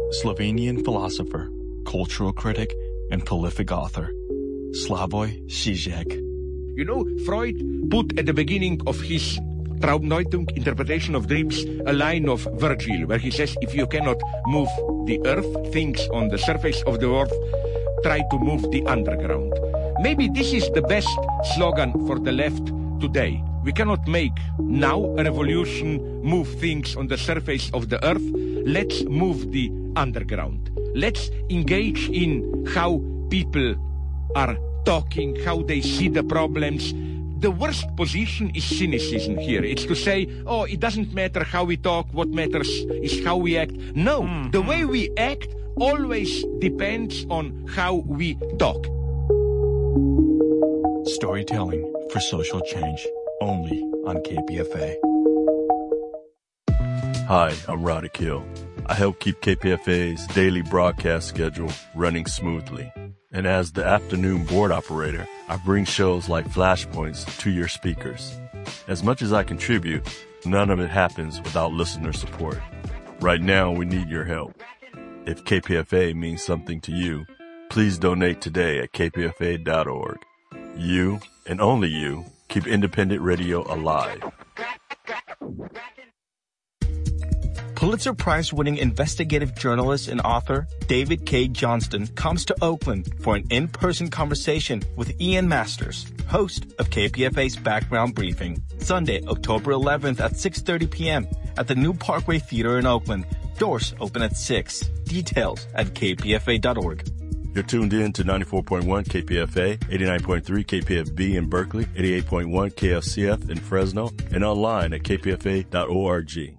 Slovenian philosopher, cultural critic, and prolific author, Slavoj Žižek. You know, Freud put at the beginning of his Traumdeutung, interpretation of dreams, a line of Virgil where he says, if you cannot move the earth, things on the surface of the earth, try to move the underground. Maybe this is the best slogan for the left today. We cannot make now a revolution, move things on the surface of the earth. Let's move the underground. Let's engage in how people are talking, how they see the problems. The worst position is cynicism here. It's to say, oh, it doesn't matter how we talk, what matters is how we act. No, the way we act always depends on how we talk. Storytelling for social change, only on KPFA. Hi, I'm Roddy Kill. I help keep KPFA's daily broadcast schedule running smoothly. And as the afternoon board operator, I bring shows like Flashpoints to your speakers. As much as I contribute, none of it happens without listener support. Right now, we need your help. If KPFA means something to you, please donate today at kpfa.org. You, and only you, keep independent radio alive. Pulitzer Prize-winning investigative journalist and author David K. Johnston comes to Oakland for an in-person conversation with Ian Masters, host of KPFA's Background Briefing, Sunday, October 11th at 6:30 p.m. at the New Parkway Theater in Oakland. Doors open at 6. Details at kpfa.org. You're tuned in to 94.1 KPFA, 89.3 KPFB in Berkeley, 88.1 KFCF in Fresno, and online at kpfa.org.